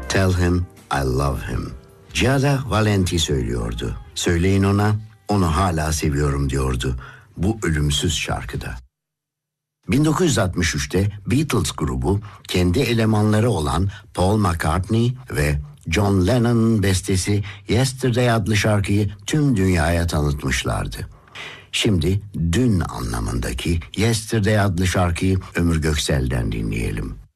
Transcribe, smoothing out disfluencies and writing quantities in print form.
Tell him I love him. Giada Valenti söylüyordu. Söyleyin ona, onu hala seviyorum diyordu bu ölümsüz şarkıda. 1963'te Beatles grubu kendi elemanları olan Paul McCartney ve John Lennon'ın bestesi Yesterday adlı şarkıyı tüm dünyaya tanıtmışlardı. Şimdi dün anlamındaki Yesterday adlı şarkıyı Ömür Göksel'den dinleyelim.